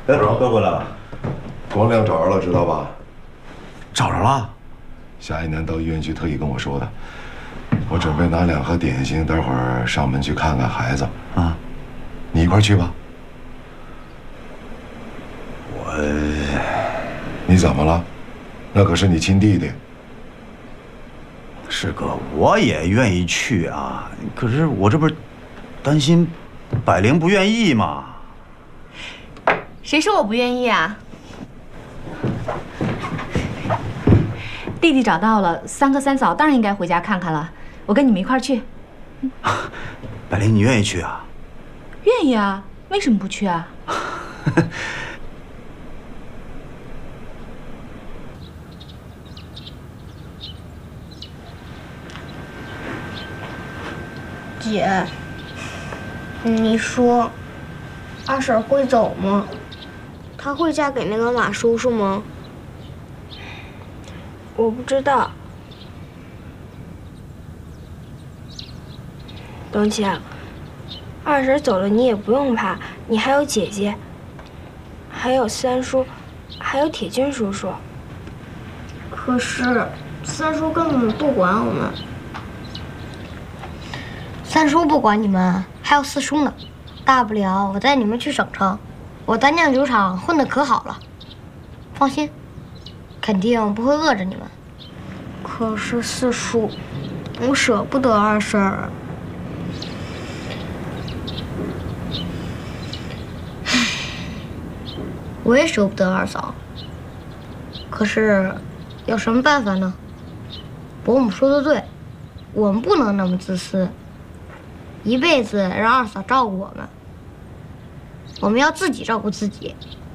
哎，都回来了。 光亮找着了，知道吧？ 找着了。 下一年到医院去，特意跟我说的。我准备拿2盒点心，待会儿上门去看看孩子。 啊， 你一块去吧。你怎么了？那可是你亲弟弟。 师哥，我也愿意去啊，可是我这不是担心百灵不愿意吗？ 谁说我不愿意啊？弟弟找到了，3哥3嫂当然应该回家看看了。我跟你们一块儿去。 百灵，你愿意去啊？ 愿意啊，为什么不去啊？ 姐，你说，二婶会走吗？她会嫁给那个马叔叔吗？我不知道。 东强，二婶走了你也不用怕，你还有姐姐，还有三叔，还有铁军叔叔。 可是三叔根本不管我们。 三叔不管你们，还有四叔呢。大不了我带你们去省城，我在酿酒厂混得可好了。放心，肯定不会饿着你们。 可是四叔，我舍不得二婶儿。 我也舍不得二嫂。可是，有什么办法呢？伯母说的对，我们不能那么自私。一辈子让二嫂照顾我们，我们要自己照顾自己。